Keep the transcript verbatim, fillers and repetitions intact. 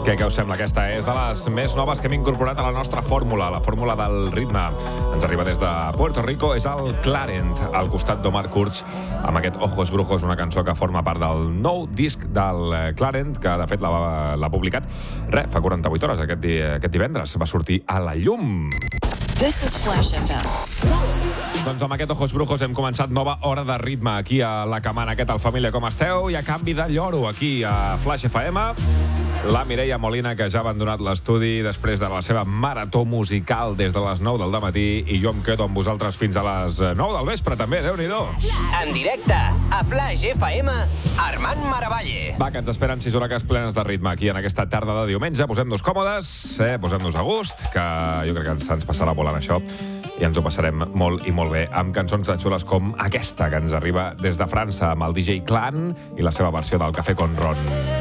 Què, què us sembla? Aquesta és de les més noves que hem incorporat a la nostra fórmula, la fórmula del ritme. Ens arriba des de Puerto Rico, és el Clarent, al costat d'Omar Kurz, amb aquest Ojos Brujos, una cançó que forma part del nou disc del Clarent, que de fet l'ha publicat, res, fa quaranta-vuit hores, aquest, di aquest divendres, va sortir a la llum. This is Flash F M. Doncs amb aquest Ojos Brujos hem començat nova hora de ritme aquí a la Camana. Què tal, família, com esteu? I a canvi de lloro, aquí a Flash F M, la Mireia Molina, que ja ha abandonat l'estudi després de la seva marató musical des de les nou del dematí, i jo em quedo amb vosaltres fins a les nou del vespre, també, Déu-n'hi-do. En directe, a Flash F M, Armand Maravalle. Va, que ens esperen sis hores plenes de ritme aquí en aquesta tarda de diumenge. Posem-nos còmodes, eh? Posem-nos a gust, que jo crec que ens, ens passarà volant això, i ens ho passarem molt i molt bé amb cançons tan xules com aquesta, que ens arriba des de França amb el D J Clan i la seva versió del Café con Ron.